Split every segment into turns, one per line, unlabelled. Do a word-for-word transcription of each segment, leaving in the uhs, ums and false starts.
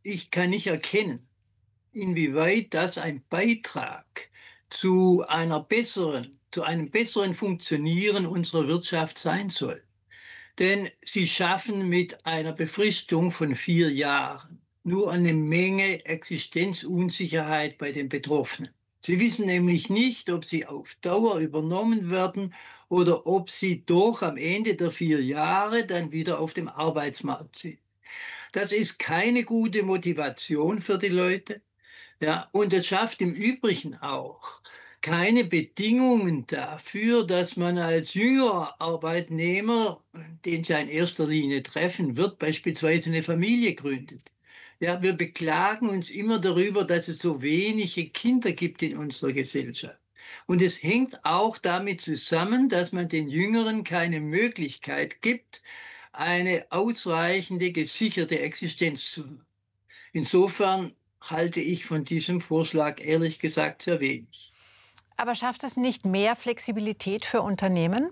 ich kann nicht erkennen, inwieweit das ein Beitrag zu einer besseren, zu einem besseren Funktionieren unserer Wirtschaft sein soll. Denn sie schaffen mit einer Befristung von vier Jahren nur eine Menge Existenzunsicherheit bei den Betroffenen. Sie wissen nämlich nicht, ob sie auf Dauer übernommen werden oder ob sie doch am Ende der vier Jahre dann wieder auf dem Arbeitsmarkt sind. Das ist keine gute Motivation für die Leute. Ja, und es schafft im Übrigen auch keine Bedingungen dafür, dass man als jüngerer Arbeitnehmer, den Sie in erster Linie treffen wird, beispielsweise eine Familie gründet. Ja, wir beklagen uns immer darüber, dass es so wenige Kinder gibt in unserer Gesellschaft. Und es hängt auch damit zusammen, dass man den Jüngeren keine Möglichkeit gibt, eine ausreichende, gesicherte Existenz zu führen. Insofern halte ich von diesem Vorschlag ehrlich gesagt sehr wenig.
Aber schafft es nicht mehr Flexibilität für Unternehmen?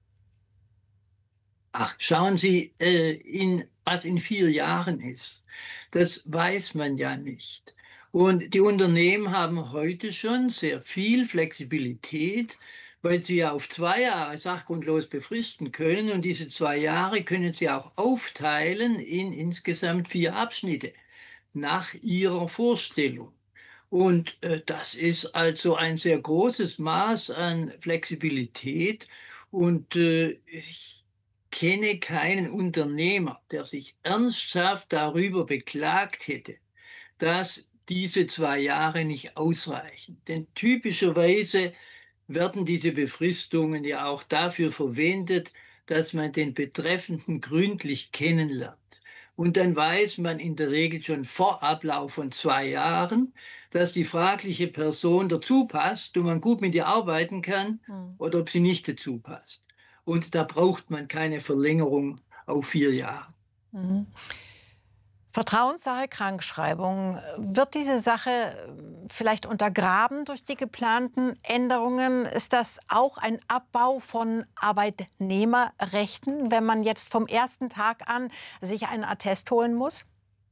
Ach, schauen Sie, äh, in, was in vier Jahren ist, das weiß man ja nicht. Und die Unternehmen haben heute schon sehr viel Flexibilität, weil sie ja auf zwei Jahre sachgrundlos befristen können. Und diese zwei Jahre können sie auch aufteilen in insgesamt vier Abschnitte nach ihrer Vorstellung. Und äh, das ist also ein sehr großes Maß an Flexibilität. Und äh, ich kenne keinen Unternehmer, der sich ernsthaft darüber beklagt hätte, dass diese zwei Jahre nicht ausreichen. Denn typischerweise werden diese Befristungen ja auch dafür verwendet, dass man den Betreffenden gründlich kennenlernt. Und dann weiß man in der Regel schon vor Ablauf von zwei Jahren, dass die fragliche Person dazu passt und man gut mit ihr arbeiten kann
Hm.
oder ob sie nicht dazu passt. Und da braucht man keine Verlängerung auf vier Jahre.
Mhm. Vertrauenssache, Krankschreibung. Wird diese Sache vielleicht untergraben durch die geplanten Änderungen? Ist das auch ein Abbau von Arbeitnehmerrechten, wenn man jetzt vom ersten Tag an sich einen Attest holen muss?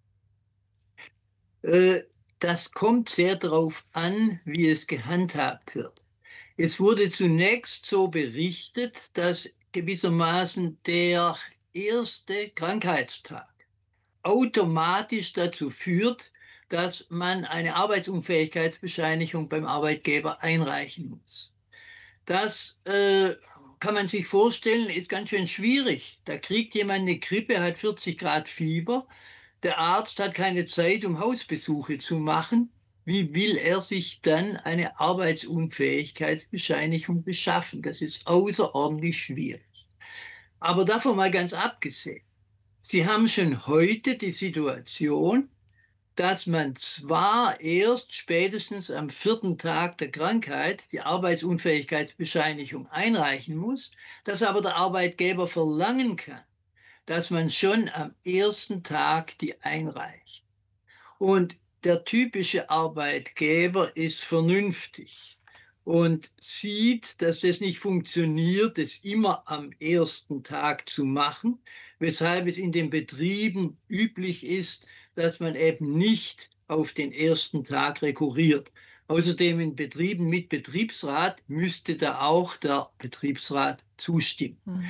Äh, Das kommt sehr darauf an, wie es gehandhabt wird. Es wurde zunächst so berichtet, dass gewissermaßen der erste Krankheitstag automatisch dazu führt, dass man eine Arbeitsunfähigkeitsbescheinigung beim Arbeitgeber einreichen muss. Das äh, kann man sich vorstellen, ist ganz schön schwierig. Da kriegt jemand eine Grippe, hat vierzig Grad Fieber. Der Arzt hat keine Zeit, um Hausbesuche zu machen. Wie will er sich dann eine Arbeitsunfähigkeitsbescheinigung beschaffen? Das ist außerordentlich schwierig. Aber davon mal ganz abgesehen. Sie haben schon heute die Situation, dass man zwar erst spätestens am vierten Tag der Krankheit die Arbeitsunfähigkeitsbescheinigung einreichen muss, dass aber der Arbeitgeber verlangen kann, dass man schon am ersten Tag die einreicht. Und der typische Arbeitgeber ist vernünftig und sieht, dass das nicht funktioniert, es immer am ersten Tag zu machen, weshalb es in den Betrieben üblich ist, dass man eben nicht auf den ersten Tag rekurriert. Außerdem in Betrieben mit Betriebsrat müsste da auch der Betriebsrat zustimmen.
Mhm.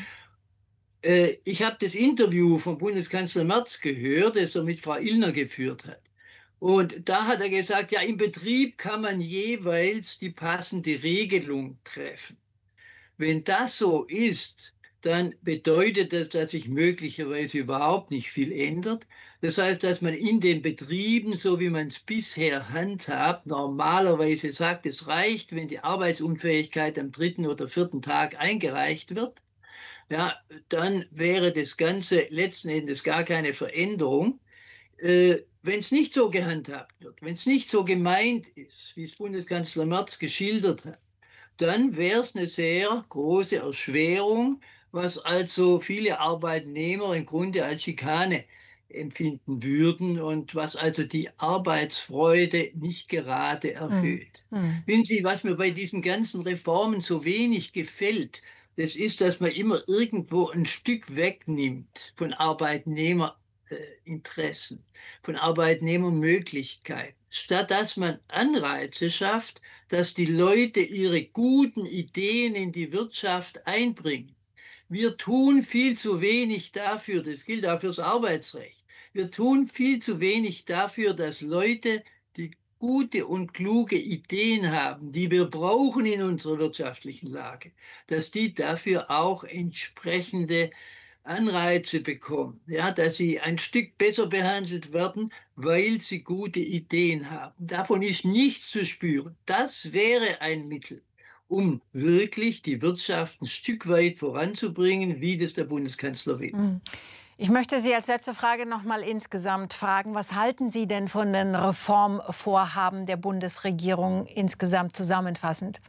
Äh, ich habe das Interview von Bundeskanzler Merz gehört, das er mit Frau Illner geführt hat. Und da hat er gesagt, ja, im Betrieb kann man jeweils die passende Regelung treffen. Wenn das so ist, dann bedeutet das, dass sich möglicherweise überhaupt nicht viel ändert. Das heißt, dass man in den Betrieben, so wie man es bisher handhabt, normalerweise sagt, es reicht, wenn die Arbeitsunfähigkeit am dritten oder vierten Tag eingereicht wird. Ja, dann wäre das Ganze letzten Endes gar keine Veränderung. Äh, wenn es nicht so gehandhabt wird, wenn es nicht so gemeint ist, wie es Bundeskanzler Merz geschildert hat, dann wäre es eine sehr große Erschwerung, was also viele Arbeitnehmer im Grunde als Schikane empfinden würden und was also die Arbeitsfreude nicht gerade
Mhm.
erhöht.
Mhm.
Wissen Sie, was mir bei diesen ganzen Reformen so wenig gefällt, das ist, dass man immer irgendwo ein Stück wegnimmt von Arbeitnehmer Arbeitnehmerinteressen, von Arbeitnehmermöglichkeiten, statt dass man Anreize schafft, dass die Leute ihre guten Ideen in die Wirtschaft einbringen. Wir tun viel zu wenig dafür, das gilt auch fürs Arbeitsrecht, wir tun viel zu wenig dafür, dass Leute, die gute und kluge Ideen haben, die wir brauchen in unserer wirtschaftlichen Lage, dass die dafür auch entsprechende Anreize bekommen, ja, dass sie ein Stück besser behandelt werden, weil sie gute Ideen haben. Davon ist nichts zu spüren. Das wäre ein Mittel, um wirklich die Wirtschaft ein Stück weit voranzubringen, wie das der Bundeskanzler will.
Ich möchte Sie als letzte Frage noch mal insgesamt fragen, was halten Sie denn von den Reformvorhaben der Bundesregierung insgesamt zusammenfassend?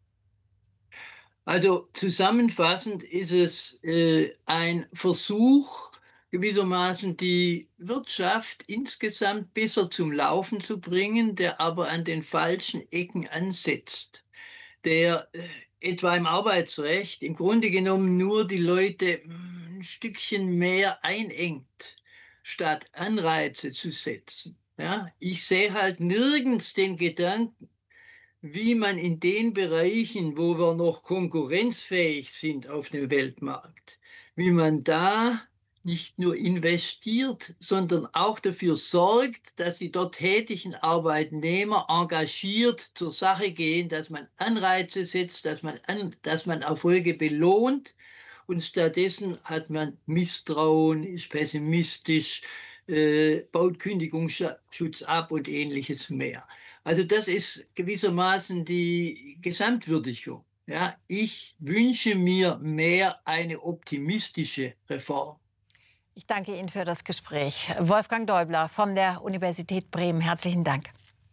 Also zusammenfassend ist es äh, ein Versuch, gewissermaßen die Wirtschaft insgesamt besser zum Laufen zu bringen, der aber an den falschen Ecken ansetzt, der äh, etwa im Arbeitsrecht im Grunde genommen nur die Leute ein Stückchen mehr einengt, statt Anreize zu setzen. Ja, ich sehe halt nirgends den Gedanken, wie man in den Bereichen, wo wir noch konkurrenzfähig sind auf dem Weltmarkt, wie man da nicht nur investiert, sondern auch dafür sorgt, dass die dort tätigen Arbeitnehmer engagiert zur Sache gehen, dass man Anreize setzt, dass man, an, dass man Erfolge belohnt. Und stattdessen hat man Misstrauen, ist pessimistisch, äh, baut Kündigungsschutz ab und Ähnliches mehr. Also das ist gewissermaßen die Gesamtwürdigung. Ja, ich wünsche mir mehr eine optimistische Reform.
Ich danke Ihnen für das Gespräch. Wolfgang Däubler von der Universität Bremen, herzlichen Dank.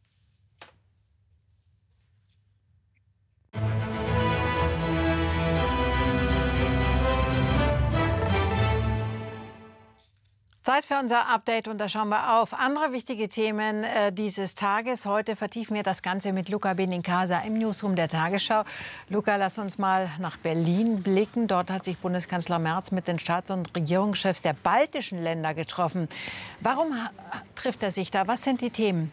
Zeit für unser Update und da schauen wir auf andere wichtige Themen äh, dieses Tages. Heute vertiefen wir das Ganze mit Luca Benincasa im Newsroom der Tagesschau. Luca, lass uns mal nach Berlin blicken. Dort hat sich Bundeskanzler Merz mit den Staats- und Regierungschefs der baltischen Länder getroffen. Warum trifft er sich da? Was sind die Themen?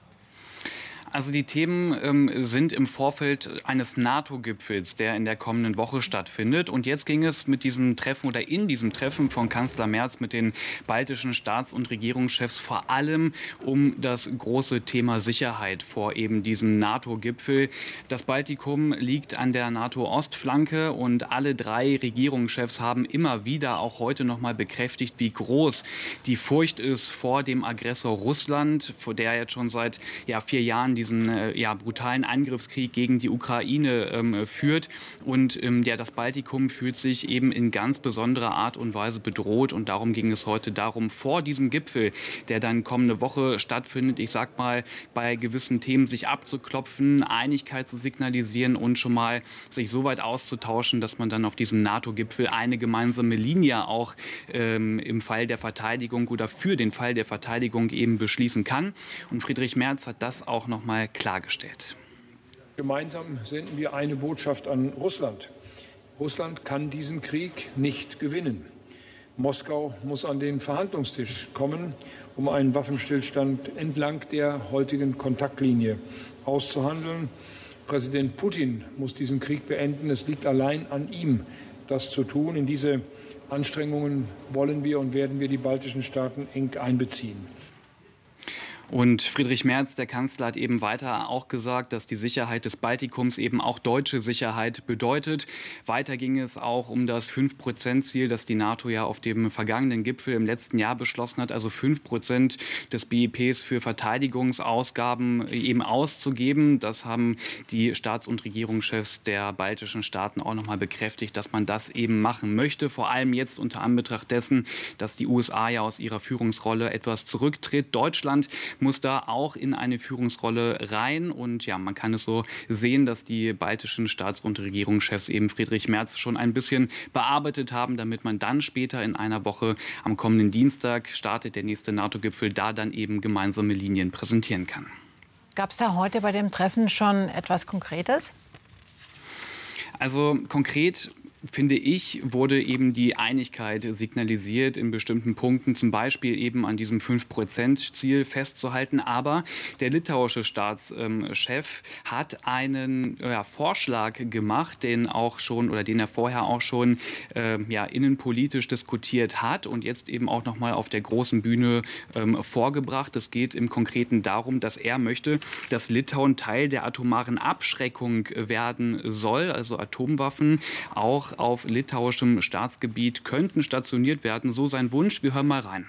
Also die Themen ähm, sind im Vorfeld eines NATO-Gipfels, der in der kommenden Woche stattfindet. Und jetzt ging es mit diesem Treffen oder in diesem Treffen von Kanzler Merz mit den baltischen Staats- und Regierungschefs vor allem um das große Thema Sicherheit vor eben diesem NATO-Gipfel. Das Baltikum liegt an der NATO-Ostflanke und alle drei Regierungschefs haben immer wieder, auch heute noch mal bekräftigt, wie groß die Furcht ist vor dem Aggressor Russland, vor der jetzt schon seit ja, vier Jahren diesen äh, ja, brutalen Angriffskrieg gegen die Ukraine ähm, führt. Und ähm, ja, das Baltikum fühlt sich eben in ganz besonderer Art und Weise bedroht. Und darum ging es heute darum, vor diesem Gipfel, der dann kommende Woche stattfindet, ich sag mal, bei gewissen Themen sich abzuklopfen, Einigkeit zu signalisieren und schon mal sich so weit auszutauschen, dass man dann auf diesem NATO-Gipfel eine gemeinsame Linie auch ähm, im Fall der Verteidigung oder für den Fall der Verteidigung eben beschließen kann. Und Friedrich Merz hat das auch noch mal klargestellt.
Gemeinsam senden wir eine Botschaft an Russland. Russland kann diesen Krieg nicht gewinnen. Moskau muss an den Verhandlungstisch kommen, um einen Waffenstillstand entlang der heutigen Kontaktlinie auszuhandeln. Präsident Putin muss diesen Krieg beenden. Es liegt allein an ihm, das zu tun. In diese Anstrengungen wollen wir und werden wir die baltischen Staaten eng einbeziehen.
Und Friedrich Merz, der Kanzler, hat eben weiter auch gesagt, dass die Sicherheit des Baltikums eben auch deutsche Sicherheit bedeutet. Weiter ging es auch um das fünf Prozent Ziel, das die NATO ja auf dem vergangenen Gipfel im letzten Jahr beschlossen hat, also fünf Prozent des B I Ps für Verteidigungsausgaben eben auszugeben. Das haben die Staats- und Regierungschefs der baltischen Staaten auch noch mal bekräftigt, dass man das eben machen möchte. Vor allem jetzt unter Anbetracht dessen, dass die U S A ja aus ihrer Führungsrolle etwas zurücktritt. Deutschland muss da auch in eine Führungsrolle rein. Und ja, man kann es so sehen, dass die baltischen Staats- und Regierungschefs eben Friedrich Merz schon ein bisschen bearbeitet haben, damit man dann später in einer Woche am kommenden Dienstag startet der nächste NATO-Gipfel, da dann eben gemeinsame Linien präsentieren kann.
Gab es da heute bei dem Treffen schon etwas Konkretes?
Also konkret finde ich, wurde eben die Einigkeit signalisiert in bestimmten Punkten, zum Beispiel eben an diesem fünf Prozent Ziel festzuhalten. Aber der litauische Staatschef hat einen ja, Vorschlag gemacht, den auch schon oder den er vorher auch schon äh, ja, innenpolitisch diskutiert hat und jetzt eben auch noch mal auf der großen Bühne ähm, vorgebracht. Es geht im Konkreten darum, dass er möchte, dass Litauen Teil der atomaren Abschreckung werden soll, also Atomwaffen auch auf litauischem Staatsgebiet könnten stationiert werden. So sein Wunsch. Wir hören mal rein.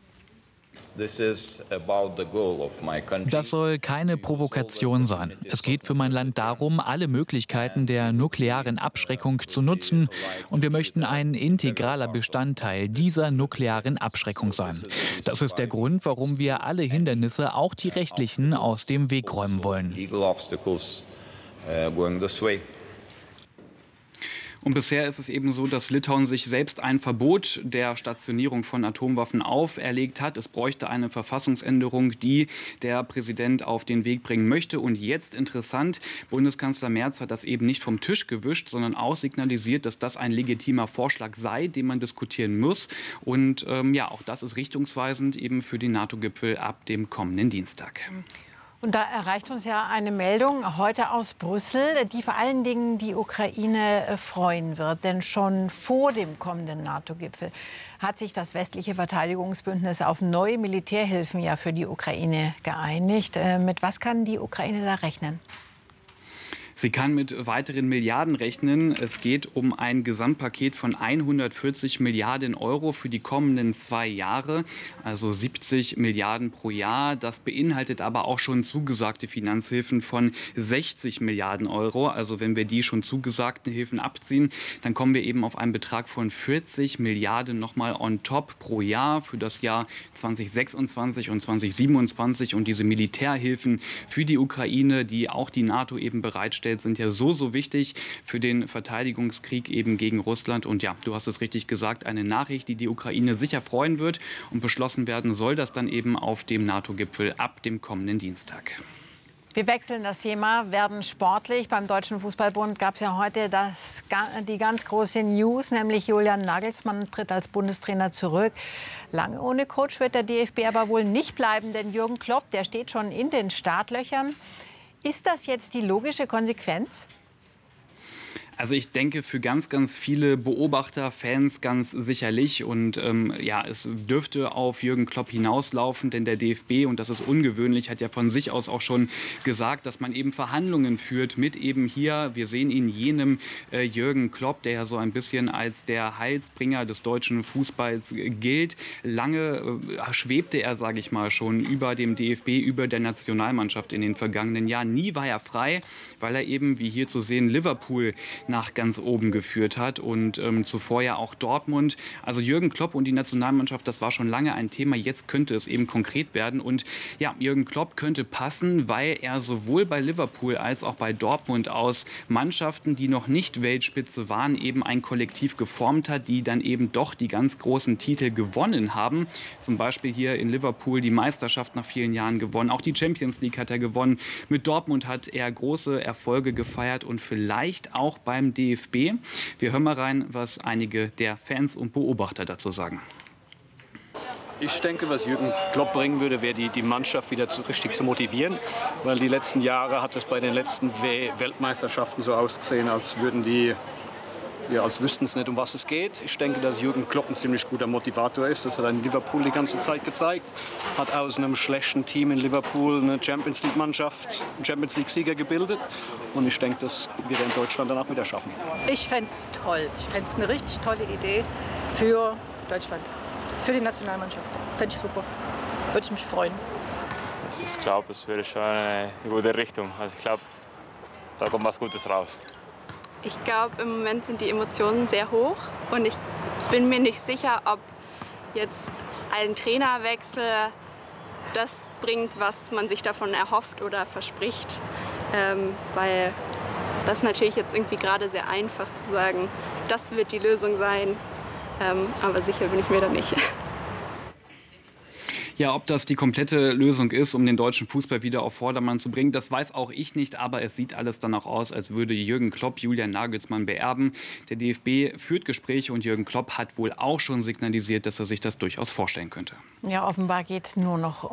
Das soll keine Provokation sein. Es geht für mein Land darum, alle Möglichkeiten der nuklearen Abschreckung zu nutzen. Und wir möchten ein integraler Bestandteil dieser nuklearen Abschreckung sein. Das ist der Grund, warum wir alle Hindernisse, auch die rechtlichen, aus dem Weg räumen wollen.
Und bisher ist es eben so, dass Litauen sich selbst ein Verbot der Stationierung von Atomwaffen auferlegt hat. Es bräuchte eine Verfassungsänderung, die der Präsident auf den Weg bringen möchte. Und jetzt interessant, Bundeskanzler Merz hat das eben nicht vom Tisch gewischt, sondern auch signalisiert, dass das ein legitimer Vorschlag sei, den man diskutieren muss. Und ähm, ja, auch das ist richtungsweisend eben für den NATO-Gipfel ab dem kommenden Dienstag.
Und da erreicht uns ja eine Meldung heute aus Brüssel, die vor allen Dingen die Ukraine freuen wird. Denn schon vor dem kommenden NATO-Gipfel hat sich das westliche Verteidigungsbündnis auf neue Militärhilfen ja für die Ukraine geeinigt. Mit was kann die Ukraine da rechnen?
Sie kann mit weiteren Milliarden rechnen. Es geht um ein Gesamtpaket von hundertvierzig Milliarden Euro für die kommenden zwei Jahre, also siebzig Milliarden pro Jahr. Das beinhaltet aber auch schon zugesagte Finanzhilfen von sechzig Milliarden Euro. Also wenn wir die schon zugesagten Hilfen abziehen, dann kommen wir eben auf einen Betrag von vierzig Milliarden nochmal on top pro Jahr für das Jahr zweitausendsechsundzwanzig und zweitausendsiebenundzwanzig. Und diese Militärhilfen für die Ukraine, die auch die NATO eben bereitstellt, sind ja so, so wichtig für den Verteidigungskrieg eben gegen Russland. Und ja, du hast es richtig gesagt, eine Nachricht, die die Ukraine sicher freuen wird. Und beschlossen werden soll das dann eben auf dem NATO-Gipfel ab dem kommenden Dienstag.
Wir wechseln das Thema, werden sportlich. Beim Deutschen Fußballbund gab es ja heute das, die ganz große News, nämlich Julian Nagelsmann tritt als Bundestrainer zurück. Lange ohne Coach wird der D F B aber wohl nicht bleiben, denn Jürgen Klopp, der steht schon in den Startlöchern. Ist das jetzt die logische Konsequenz?
Also ich denke, für ganz, ganz viele Beobachter, Fans ganz sicherlich. Und ähm, ja, es dürfte auf Jürgen Klopp hinauslaufen, denn der D F B, und das ist ungewöhnlich, hat ja von sich aus auch schon gesagt, dass man eben Verhandlungen führt mit eben hier, wir sehen ihn, jenem äh, Jürgen Klopp, der ja so ein bisschen als der Heilsbringer des deutschen Fußballs äh, gilt. Lange äh, schwebte er, sage ich mal, schon über dem D F B, über der Nationalmannschaft in den vergangenen Jahren. Nie war er frei, weil er eben, wie hier zu sehen, Liverpool nach ganz oben geführt hat und ähm, zuvor ja auch Dortmund. Also Jürgen Klopp und die Nationalmannschaft, das war schon lange ein Thema. Jetzt könnte es eben konkret werden. Und ja, Jürgen Klopp könnte passen, weil er sowohl bei Liverpool als auch bei Dortmund aus Mannschaften, die noch nicht Weltspitze waren, eben ein Kollektiv geformt hat, die dann eben doch die ganz großen Titel gewonnen haben. Zum Beispiel hier in Liverpool die Meisterschaft nach vielen Jahren gewonnen. Auch die Champions League hat er gewonnen. Mit Dortmund hat er große Erfolge gefeiert und vielleicht auch bei beim D F B. Wir hören mal rein, was einige der Fans und Beobachter dazu sagen.
Ich denke, was Jürgen Klopp bringen würde, wäre die, die Mannschaft wieder zu, richtig zu motivieren. Weil die letzten Jahre hat es bei den letzten Weltmeisterschaften so ausgesehen, als würden die, ja, als wüssten es nicht, um was es geht. Ich denke, dass Jürgen Klopp ein ziemlich guter Motivator ist. Das hat er in Liverpool die ganze Zeit gezeigt. Hat aus einem schlechten Team in Liverpool eine Champions League-Mannschaft, einen Champions League-Sieger gebildet. Und ich denke, das wird er in Deutschland danach wieder schaffen.
Ich fände es toll. Ich fände es eine richtig tolle Idee für Deutschland, für die Nationalmannschaft. Fände ich super. Würde ich mich freuen.
Ich glaube, es wäre schon eine gute Richtung. Also ich glaube, da kommt was Gutes raus.
Ich glaube, im Moment sind die Emotionen sehr hoch und ich bin mir nicht sicher, ob jetzt ein Trainerwechsel das bringt, was man sich davon erhofft oder verspricht. Ähm, weil das ist natürlich jetzt irgendwie gerade sehr einfach zu sagen, das wird die Lösung sein, ähm, aber sicher bin ich mir da nicht.
Ja, ob das die komplette Lösung ist, um den deutschen Fußball wieder auf Vordermann zu bringen, das weiß auch ich nicht. Aber es sieht alles danach aus, als würde Jürgen Klopp Julian Nagelsmann beerben. Der D F B führt Gespräche und Jürgen Klopp hat wohl auch schon signalisiert, dass er sich das durchaus vorstellen könnte.
Ja, offenbar geht es nur noch